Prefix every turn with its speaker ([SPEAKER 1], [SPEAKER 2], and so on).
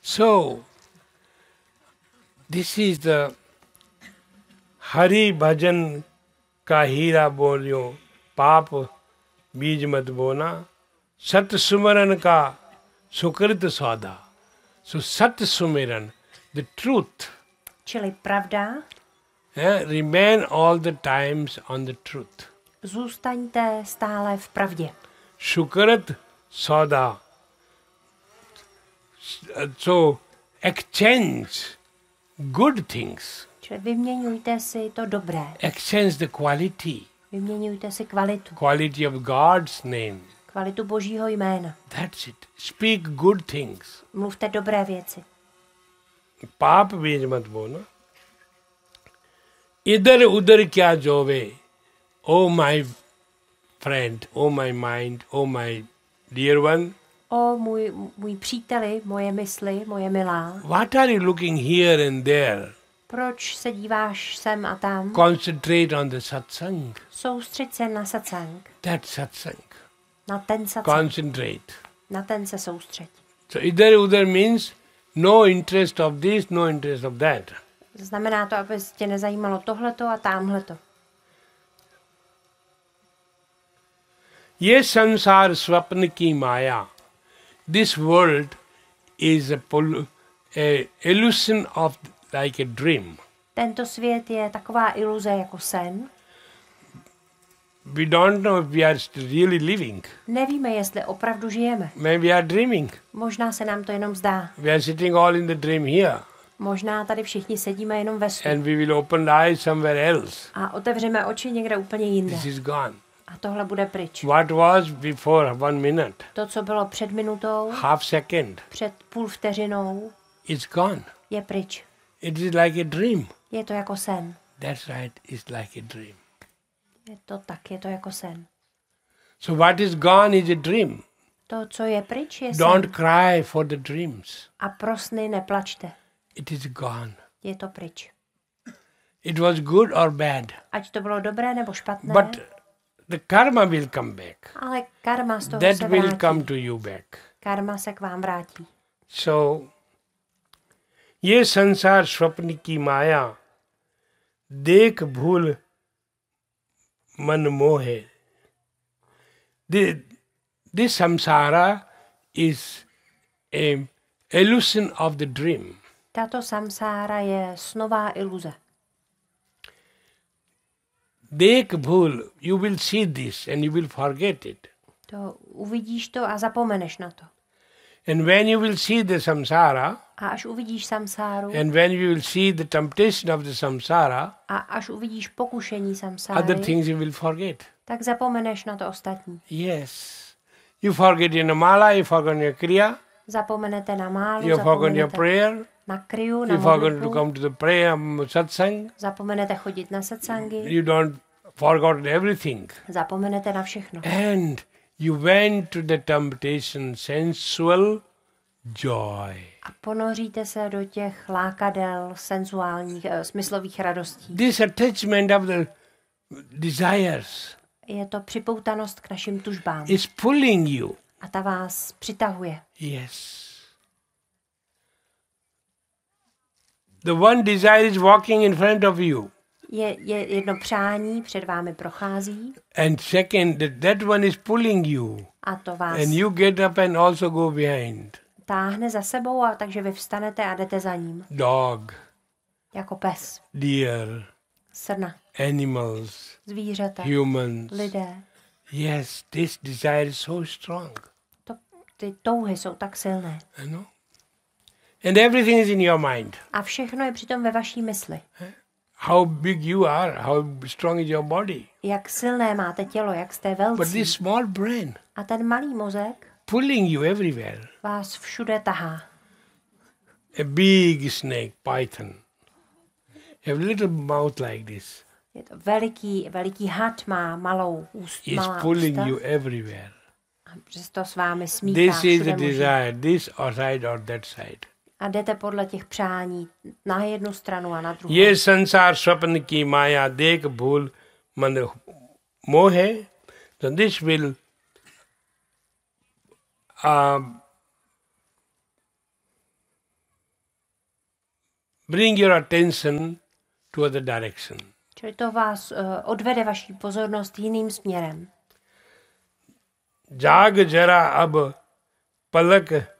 [SPEAKER 1] So, this is the Hari Bhajan ka हीरा बोलियो पाप बीज मत बोना सत सुमरन का सुकृत सौदा. So Sat Sumiran, the truth.
[SPEAKER 2] Čili pravda.
[SPEAKER 1] Remain all the times on the truth.
[SPEAKER 2] Zůstaňte stále v pravdě.
[SPEAKER 1] Shukrat Sauda. So exchange good things.
[SPEAKER 2] Čili vyměňujte si to dobré.
[SPEAKER 1] Exchange the quality.
[SPEAKER 2] Vyměňujte si kvalitu.
[SPEAKER 1] Quality of God's name.
[SPEAKER 2] Kvalitu Božího jména.
[SPEAKER 1] That's it. Speak good things.
[SPEAKER 2] Mluvte dobré věci.
[SPEAKER 1] पाप बीज मत बोना. इधर उधर क्या जोवे. Oh my friend, oh my mind, oh my dear one.
[SPEAKER 2] O můj příteli, moje mysli, moje milá.
[SPEAKER 1] What are you looking here and there?
[SPEAKER 2] Proč se díváš sem a tam?
[SPEAKER 1] Concentrate on the satsang.
[SPEAKER 2] Soustřeď se na satsang.
[SPEAKER 1] That satsang.
[SPEAKER 2] Na ten satsang.
[SPEAKER 1] Concentrate.
[SPEAKER 2] Na ten se soustřeď.
[SPEAKER 1] So idhar udhar means no interest of this, no interest of that.
[SPEAKER 2] Znamená to, aby tě nezajímalo tohleto a támhleto.
[SPEAKER 1] ये संसार स्वप्न की माया. This world is a illusion of like a dream.
[SPEAKER 2] Tento svět je taková iluze jako sen.
[SPEAKER 1] We don't know if we are really living.
[SPEAKER 2] Nevíme, jestli opravdu žijeme.
[SPEAKER 1] Maybe we are dreaming.
[SPEAKER 2] Možná se nám to jenom zdá.
[SPEAKER 1] We are sitting all in the dream here.
[SPEAKER 2] Možná tady všichni sedíme jenom ve snu.
[SPEAKER 1] And we will open the eyes somewhere else.
[SPEAKER 2] A otevřeme oči někde úplně jinde.
[SPEAKER 1] This is gone.
[SPEAKER 2] A tohle bude pryč.
[SPEAKER 1] What was before 1 minute?
[SPEAKER 2] To, co bylo před minutou,
[SPEAKER 1] Half second.
[SPEAKER 2] před půl vteřinou,
[SPEAKER 1] It's gone.
[SPEAKER 2] je pryč.
[SPEAKER 1] It is like a dream.
[SPEAKER 2] Je to jako sen.
[SPEAKER 1] That's right, it's like a dream.
[SPEAKER 2] Je to tak, je to jako sen.
[SPEAKER 1] So what is gone is a dream.
[SPEAKER 2] To, co je pryč, je
[SPEAKER 1] Don't
[SPEAKER 2] sen.
[SPEAKER 1] cry for the dreams.
[SPEAKER 2] A pro sny neplačte.
[SPEAKER 1] It is gone.
[SPEAKER 2] Je to pryč.
[SPEAKER 1] It was good or bad.
[SPEAKER 2] Ať to bylo dobré nebo špatné,
[SPEAKER 1] But the karma will come back.
[SPEAKER 2] ale karma z toho
[SPEAKER 1] That
[SPEAKER 2] se
[SPEAKER 1] will
[SPEAKER 2] vrátí.
[SPEAKER 1] come to you back.
[SPEAKER 2] Karma se k vám vrátí.
[SPEAKER 1] So, ये संसार स्वप्न की माया देख भूल मन मोहे. This samsara is a illusion of the dream.
[SPEAKER 2] Tato samsára je snová iluze.
[SPEAKER 1] Dekh bhul, you will see this and you will forget it.
[SPEAKER 2] To uvidíš to a zapomeneš na to.
[SPEAKER 1] And when you will see the samsara,
[SPEAKER 2] A až uvidíš samsáru,
[SPEAKER 1] and when you will see the temptation of the samsara,
[SPEAKER 2] a až uvidíš pokušení
[SPEAKER 1] other
[SPEAKER 2] samsáry,
[SPEAKER 1] things you will forget.
[SPEAKER 2] tak zapomeneš na to ostatní.
[SPEAKER 1] Yes. You forget your mala, you forget your kriya,
[SPEAKER 2] Zapomenete na málu,
[SPEAKER 1] you forget your
[SPEAKER 2] zapomenete
[SPEAKER 1] prayer,
[SPEAKER 2] na kriu, na
[SPEAKER 1] you forget to
[SPEAKER 2] modlitbu,
[SPEAKER 1] come to the prayer satsang,
[SPEAKER 2] zapomenete chodit na satsangy,
[SPEAKER 1] you don't forget everything.
[SPEAKER 2] zapomenete na všechno.
[SPEAKER 1] And you went to the temptation, sensual joy.
[SPEAKER 2] A ponoříte se do těch lákadel senzuálních, smyslových radostí.
[SPEAKER 1] This attachment of the desires
[SPEAKER 2] Je to připoutanost k našim tužbám.
[SPEAKER 1] is pulling you.
[SPEAKER 2] A ta vás přitahuje.
[SPEAKER 1] Yes. The one desire is walking in front of you.
[SPEAKER 2] Je jedno přání, před vámi prochází.
[SPEAKER 1] And second, that one is pulling you.
[SPEAKER 2] A to vás
[SPEAKER 1] And you get up and also go behind.
[SPEAKER 2] táhne za sebou, a takže vy vstanete a jdete za ním.
[SPEAKER 1] Dog,
[SPEAKER 2] Jako pes,
[SPEAKER 1] deer,
[SPEAKER 2] srna,
[SPEAKER 1] animals,
[SPEAKER 2] zvířata,
[SPEAKER 1] humans.
[SPEAKER 2] lidé.
[SPEAKER 1] Yes, this desire is so strong.
[SPEAKER 2] Ty touhy jsou tak silné.
[SPEAKER 1] You know? And everything is in your mind.
[SPEAKER 2] A všechno je přitom ve vaší mysli.
[SPEAKER 1] How big you are, how strong is your body.
[SPEAKER 2] Jak silné máte tělo, jak jste
[SPEAKER 1] But
[SPEAKER 2] velcí.
[SPEAKER 1] this small brain
[SPEAKER 2] A ten malý mozek
[SPEAKER 1] pulling you everywhere.
[SPEAKER 2] vás všude tahá.
[SPEAKER 1] A big snake, python, have little mouth like this.
[SPEAKER 2] Je to veliký had, má malou
[SPEAKER 1] It's
[SPEAKER 2] malá
[SPEAKER 1] pulling
[SPEAKER 2] ústa.
[SPEAKER 1] you everywhere.
[SPEAKER 2] A přesto s vámi smítá
[SPEAKER 1] This is
[SPEAKER 2] všude
[SPEAKER 1] the
[SPEAKER 2] možně.
[SPEAKER 1] desire, this or side or that side.
[SPEAKER 2] A jdete podle těch přání na jednu stranu a na druhou.
[SPEAKER 1] ये संसार स्वप्न की माया देख भूल मन मोहे. So this will bring your attention to other direction.
[SPEAKER 2] Čili to vás odvede vaši pozornost jiným směrem.
[SPEAKER 1] जाग जरा अब पलक